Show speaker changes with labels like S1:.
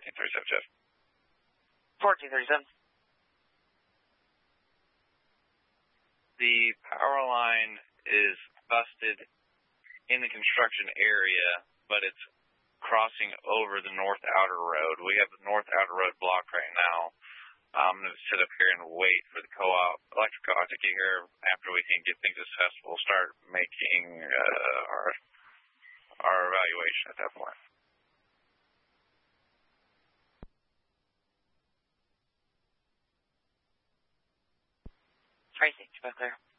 S1: 1437, Jeff.
S2: 1437.
S1: The power line is busted in the construction area, but it's crossing over the North Outer Road. We have the North Outer Road blocked right now. I'm going to sit up here and wait for the electric co-op to get here. After we can get things assessed, we'll start making our evaluation at that point.
S2: Tracy, back there.